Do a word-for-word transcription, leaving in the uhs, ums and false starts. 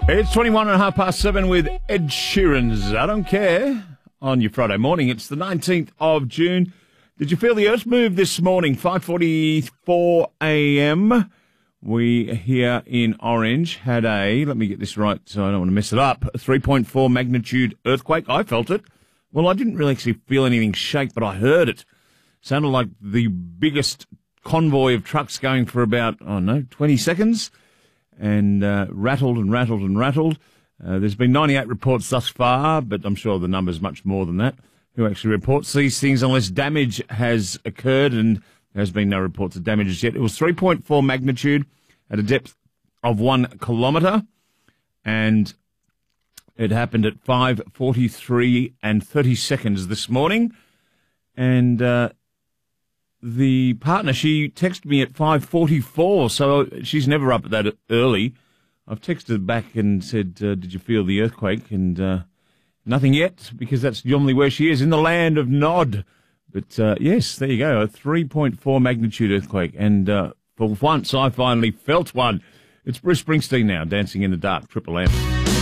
It's twenty-one and a half past seven with Ed Sheeran's I Don't Care on your Friday morning. It's the nineteenth of June. Did you feel the earth move this morning? five forty-four a.m. We here in Orange had a, let me get this right so I don't want to mess it up, a three point four magnitude earthquake. I felt it. Well, I didn't really actually feel anything shake, but I heard it. Sounded like the biggest convoy of trucks going for about, I don't know, twenty seconds. And uh, rattled and rattled and rattled. Uh, there's been ninety-eight reports thus far, but I'm sure the number's much more than that. Who actually reports these things unless damage has occurred, and there has been no reports of damages yet. It was three point four magnitude at a depth of one kilometre, and it happened at five forty-three and thirty seconds this morning. And uh, the partner, she texted me at five forty-four, so she's never up at that early. I've texted back and said, uh, did you feel the earthquake? And uh, nothing yet, because that's normally where she is, in the land of Nod. But uh, yes, there you go, a three point four magnitude earthquake. And uh, for once, I finally felt one. It's Bruce Springsteen now, Dancing in the Dark, Triple M.